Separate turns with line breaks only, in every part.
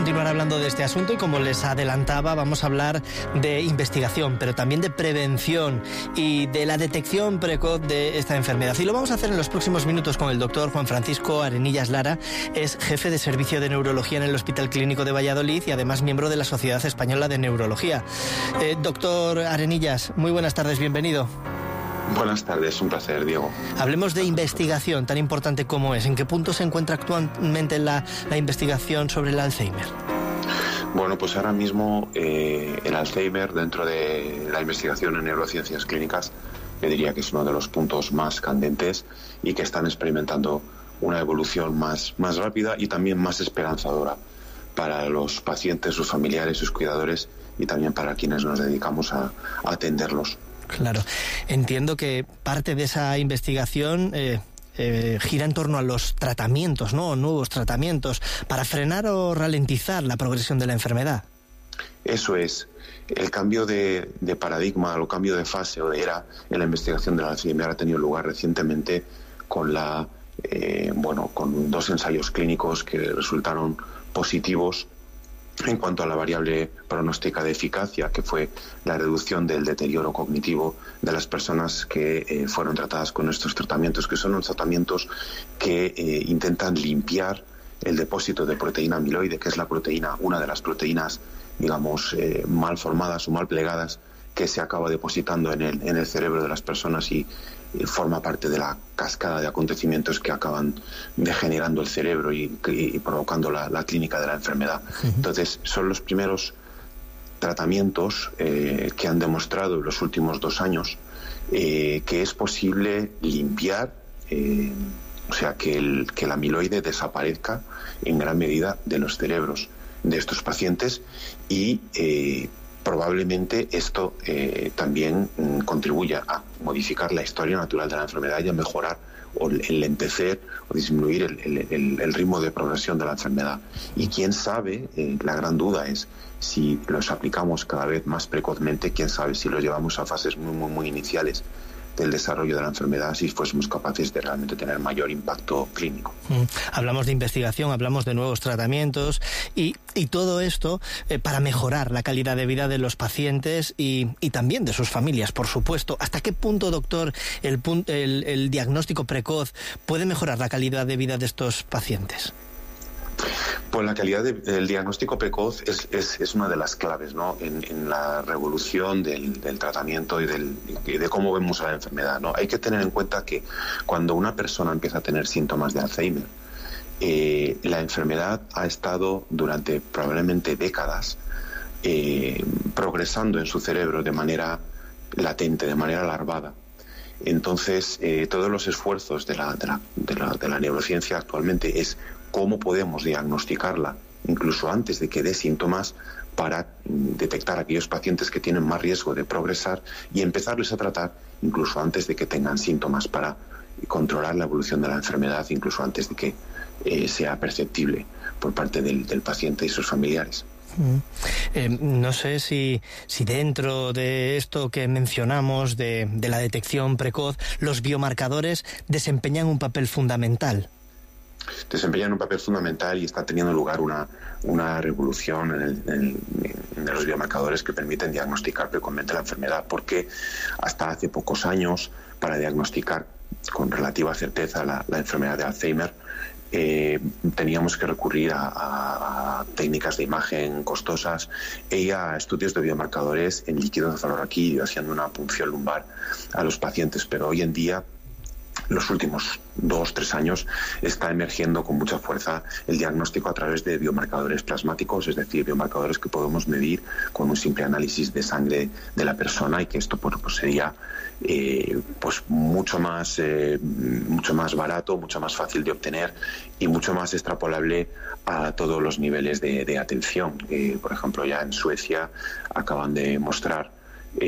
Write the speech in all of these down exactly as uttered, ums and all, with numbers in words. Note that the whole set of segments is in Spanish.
continuar hablando de este asunto y, como les adelantaba, vamos a hablar de investigación, pero también de prevención y de la detección precoz de esta enfermedad. Y lo vamos a hacer en los próximos minutos con el doctor Juan Francisco Arenillas Lara. Es jefe de servicio de neurología en el Hospital Clínico de Valladolid y además miembro de la Sociedad Española de Neurología. Eh, doctor Arenillas, muy buenas tardes, bienvenido.
Buenas tardes, un placer, Diego.
Hablemos de investigación, tan importante como es. ¿En qué punto se encuentra actualmente la, la investigación sobre el Alzheimer?
Bueno, pues ahora mismo eh, el Alzheimer, dentro de la investigación en neurociencias clínicas, yo diría que es uno de los puntos más candentes y que están experimentando una evolución más, más rápida y también más esperanzadora para los pacientes, sus familiares, sus cuidadores y también para quienes nos dedicamos a, a atenderlos.
Claro, entiendo que parte de esa investigación eh, eh, gira en torno a los tratamientos, ¿no? Nuevos tratamientos para frenar o ralentizar la progresión de la enfermedad.
Eso es. El cambio de, de paradigma, o cambio de fase o de era en la investigación del Alzheimer ha tenido lugar recientemente con la, eh, bueno, con dos ensayos clínicos que resultaron positivos en cuanto a la variable pronóstica de eficacia, que fue la reducción del deterioro cognitivo de las personas que eh, fueron tratadas con estos tratamientos, que son unos tratamientos que eh, intentan limpiar el depósito de proteína amiloide, que es la proteína, una de las proteínas, digamos, eh, mal formadas o mal plegadas, que se acaba depositando en el, en el cerebro de las personas y eh, forma parte de la cascada de acontecimientos que acaban degenerando el cerebro y, y, y provocando la, la clínica de la enfermedad. Uh-huh. Entonces, son los primeros tratamientos eh, que han demostrado en los últimos dos años eh, que es posible limpiar, eh, o sea, que el, que el amiloide desaparezca en gran medida de los cerebros de estos pacientes y eh, probablemente esto eh, también mm, contribuya a modificar la historia natural de la enfermedad y a mejorar o enlentecer o disminuir el, el, el, el ritmo de progresión de la enfermedad. Y quién sabe, eh, la gran duda es si los aplicamos cada vez más precozmente, quién sabe si los llevamos a fases muy, muy, muy iniciales del desarrollo de la enfermedad, si fuésemos capaces de realmente tener mayor impacto clínico.
Mm. Hablamos de investigación, hablamos de nuevos tratamientos y, y todo esto eh, para mejorar la calidad de vida de los pacientes y, y también de sus familias, por supuesto. ¿Hasta qué punto, doctor, el, el, el diagnóstico precoz puede mejorar la calidad de vida de estos pacientes?
Pues la calidad de, del diagnóstico precoz es, es, es una de las claves, ¿no? en, en la revolución del, del tratamiento y, del, y de cómo vemos a la enfermedad, ¿no? Hay que tener en cuenta que cuando una persona empieza a tener síntomas de Alzheimer, eh, la enfermedad ha estado durante probablemente décadas eh, progresando en su cerebro de manera latente, de manera larvada. Entonces, eh, todos los esfuerzos de la, de, la, de, la, de la neurociencia actualmente es cómo podemos diagnosticarla, incluso antes de que dé síntomas, para detectar a aquellos pacientes que tienen más riesgo de progresar y empezarles a tratar incluso antes de que tengan síntomas, para controlar la evolución de la enfermedad, incluso antes de que eh, sea perceptible por parte del, del paciente y sus familiares.
Mm. Eh, no sé si, si dentro de esto que mencionamos de, de la detección precoz, los biomarcadores desempeñan un papel fundamental.
Desempeñan un papel fundamental y está teniendo lugar una, una revolución en, el, en, en los biomarcadores que permiten diagnosticar precozmente la enfermedad, porque hasta hace pocos años, para diagnosticar con relativa certeza la, la enfermedad de Alzheimer, eh, teníamos que recurrir a, a, a técnicas de imagen costosas y a estudios de biomarcadores en líquido cefalorraquídeo, haciendo una punción lumbar a los pacientes. Pero hoy en día, los últimos dos, tres años, está emergiendo con mucha fuerza el diagnóstico a través de biomarcadores plasmáticos, es decir, biomarcadores que podemos medir con un simple análisis de sangre de la persona, y que esto pues, pues sería eh, pues mucho más eh, mucho más barato, mucho más fácil de obtener y mucho más extrapolable a todos los niveles de, de atención. Eh, por ejemplo, ya en Suecia acaban de mostrar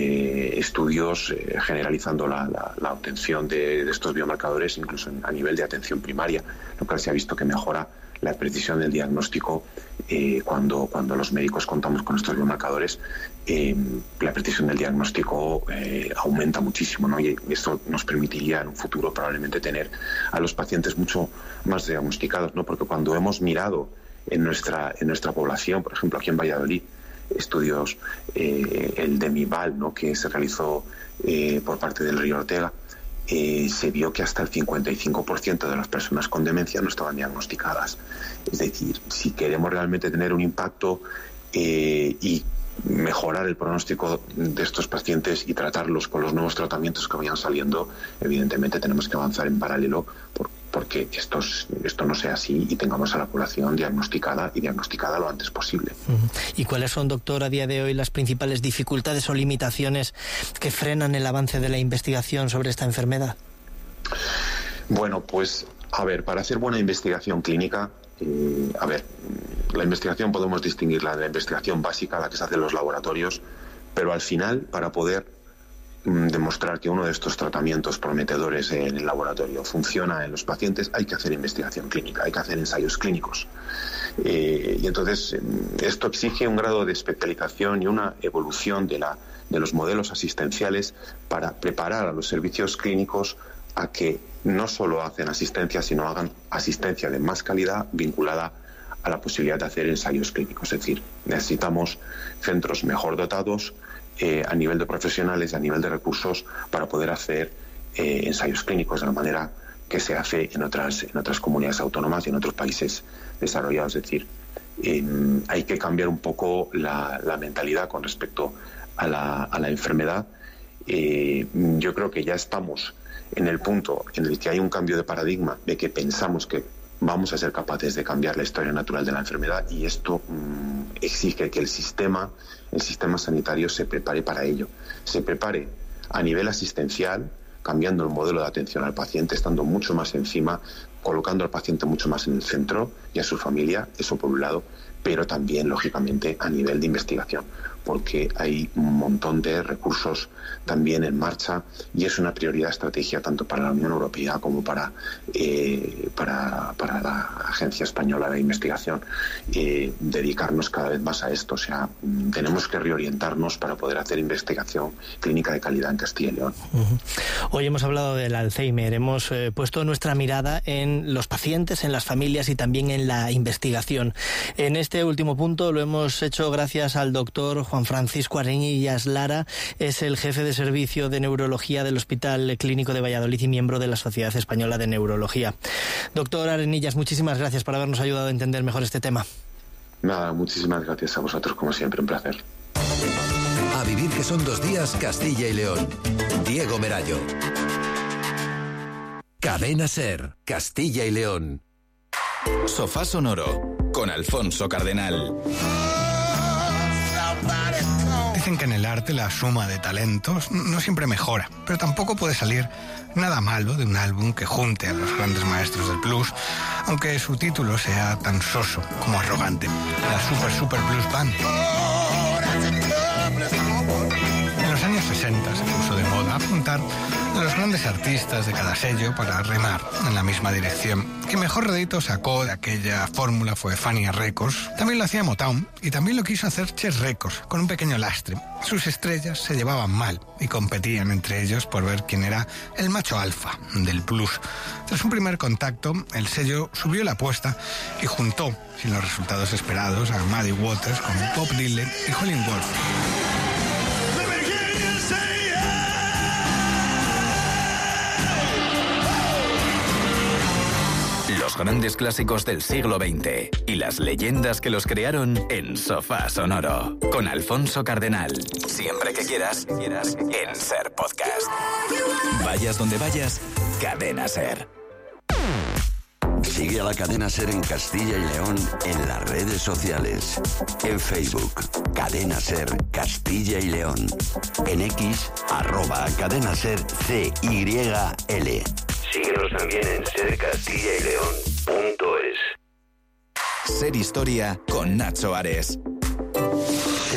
Eh, estudios eh, generalizando la, la, la obtención de, de estos biomarcadores incluso en, a nivel de atención primaria, lo cual se ha visto que mejora la precisión del diagnóstico eh, cuando, cuando los médicos contamos con estos biomarcadores. Eh, la precisión del diagnóstico eh, aumenta muchísimo, ¿no? Y esto nos permitiría en un futuro probablemente tener a los pacientes mucho más diagnosticados, ¿no? Porque cuando hemos mirado en nuestra, en nuestra población. Por ejemplo, aquí en Valladolid, estudios, eh, el de MIVAL, ¿no?, que se realizó eh, por parte del Río Ortega, eh, se vio que hasta el cincuenta y cinco por ciento de las personas con demencia no estaban diagnosticadas. Es decir, si queremos realmente tener un impacto eh, y mejorar el pronóstico de estos pacientes y tratarlos con los nuevos tratamientos que vayan saliendo, evidentemente tenemos que avanzar en paralelo por, porque esto, esto no sea así y tengamos a la población diagnosticada y diagnosticada lo antes posible.
¿Y cuáles son, doctor, a día de hoy las principales dificultades o limitaciones que frenan el avance de la investigación sobre esta enfermedad?
Bueno, pues a ver, para hacer buena investigación clínica, eh, a ver, la investigación podemos distinguirla de la investigación básica, la que se hace en los laboratorios, pero al final, para poder mm, demostrar que uno de estos tratamientos prometedores en el laboratorio funciona en los pacientes, hay que hacer investigación clínica, hay que hacer ensayos clínicos. Eh, y entonces, esto exige un grado de especialización y una evolución de, la, de los modelos asistenciales para preparar a los servicios clínicos a que no solo hacen asistencia, sino hagan asistencia de más calidad vinculada a la posibilidad de hacer ensayos clínicos. Es decir, necesitamos centros mejor dotados eh, a nivel de profesionales y a nivel de recursos para poder hacer eh, ensayos clínicos de la manera que se hace en otras, en otras comunidades autónomas y en otros países desarrollados. Es decir, eh, hay que cambiar un poco la, la mentalidad con respecto a la, a la enfermedad. Eh, yo creo que ya estamos en el punto en el que hay un cambio de paradigma de que pensamos que vamos a ser capaces de cambiar la historia natural de la enfermedad, y esto mmm, exige que el sistema, el sistema sanitario se prepare para ello. Se prepare a nivel asistencial, cambiando el modelo de atención al paciente, estando mucho más encima, colocando al paciente mucho más en el centro y a su familia, eso por un lado, pero también, lógicamente, a nivel de investigación, porque hay un montón de recursos también en marcha y es una prioridad estratégica tanto para la Unión Europea como para, eh, para, para la Agencia Española de Investigación, eh, dedicarnos cada vez más a esto. O sea, tenemos que reorientarnos para poder hacer investigación clínica de calidad en Castilla y León.
Uh-huh. Hoy hemos hablado del Alzheimer, hemos eh, puesto nuestra mirada en los pacientes, en las familias y también en la investigación. En este último punto lo hemos hecho gracias al doctor Juan Francisco Arenillas Lara, es el jefe de servicio de neurología del Hospital Clínico de Valladolid y miembro de la Sociedad Española de Neurología. Doctor Arenillas, muchísimas gracias por habernos ayudado a entender mejor este tema.
Nada, muchísimas gracias a vosotros, como siempre, un placer.
A vivir que son dos días, Castilla y León. Diego Merallo. Cadena SER, Castilla y León.
Sofá Sonoro, con Alfonso Cardenal.
Dicen que en el arte la suma de talentos no siempre mejora, pero tampoco puede salir nada malo de un álbum que junte a los grandes maestros del blues, aunque su título sea tan soso como arrogante. La Super Super Blues Band. En los años sesenta se puso de moda apuntar a los grandes artistas de cada sello para remar en la misma dirección. Quien mejor rédito sacó de aquella fórmula fue Fania Records. También lo hacía Motown y también lo quiso hacer Chess Records, con un pequeño lastre. Sus estrellas se llevaban mal y competían entre ellos por ver quién era el macho alfa del blues. Tras un primer contacto, el sello subió la apuesta y juntó, sin los resultados esperados, a Muddy Waters con Bob Dylan y Howlin' Wolf.
Los grandes clásicos del siglo veinte y las leyendas que los crearon en Sofá Sonoro, con Alfonso Cardenal. Siempre que quieras, quieras en SER Podcast. Vayas donde vayas, Cadena SER.
Sigue a la Cadena SER en Castilla y León en las redes sociales. En Facebook, Cadena SER Castilla y León. En X, arroba Cadena SER C Y L. Síguenos también en ser castilla y león punto es.
SER Historia con Nacho Ares.
¿Qué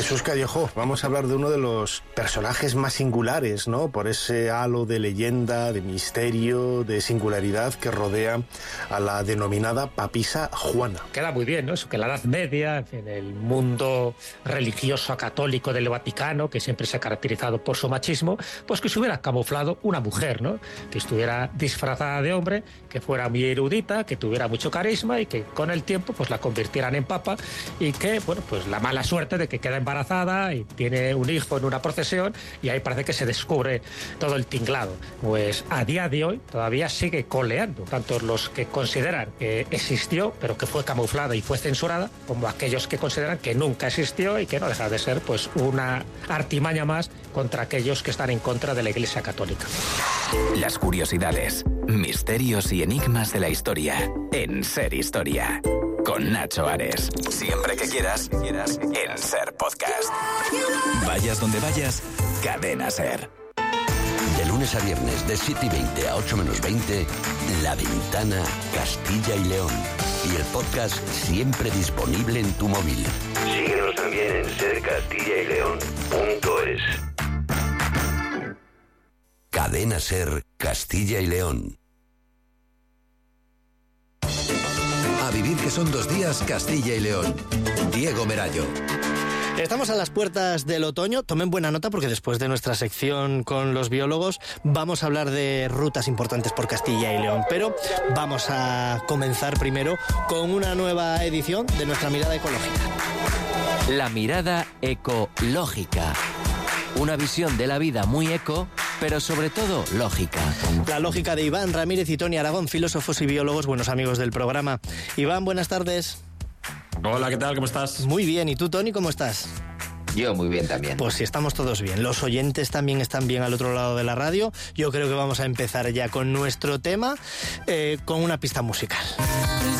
Jesús Callejo, vamos a hablar de uno de los personajes más singulares, ¿no? Por ese halo de leyenda, de misterio, de singularidad que rodea a la denominada papisa Juana.
Queda muy bien, ¿no? Eso que la Edad Media, en el mundo religioso católico del Vaticano, que siempre se ha caracterizado por su machismo, pues que se hubiera camuflado una mujer, ¿no? Que estuviera disfrazada de hombre, que fuera muy erudita, que tuviera mucho carisma y que con el tiempo pues la convirtieran en papa y que, bueno, pues la mala suerte de que queda embarazada y tiene un hijo en una procesión y ahí parece que se descubre todo el tinglado. Pues a día de hoy todavía sigue coleando, tanto los que consideran que existió pero que fue camuflada y fue censurada, como aquellos que consideran que nunca existió y que no deja de ser pues una artimaña más contra aquellos que están en contra de la Iglesia Católica.
Las curiosidades, misterios y enigmas de la historia en Ser Historia. Con Nacho Ares. Siempre que quieras, quieras en Ser Podcast. Vayas donde vayas, Cadena Ser.
De lunes a viernes, de siete y veinte a ocho menos veinte, La Ventana, Castilla y León. Y el podcast siempre disponible en tu móvil. Síguenos también en ser castilla y león punto es. Cadena Ser, Castilla y León.
A vivir que son dos días, Castilla y León. Diego Merallo.
Estamos a las puertas del otoño. Tomen buena nota porque después de nuestra sección con los biólogos vamos a hablar de rutas importantes por Castilla y León. Pero vamos a comenzar primero con una nueva edición de nuestra mirada ecológica.
La mirada ecológica. Una visión de la vida muy eco, pero sobre todo lógica.
La lógica de Iván Ramírez y Tony Aragón, filósofos y biólogos, buenos amigos del programa. Iván, buenas tardes.
Hola, ¿qué tal? ¿Cómo estás?
Muy bien. ¿Y tú, Tony, cómo estás?
Yo muy bien también.
Pues si estamos todos bien. Los oyentes también están bien al otro lado de la radio. Yo creo que vamos a empezar ya con nuestro tema, eh, con una pista musical.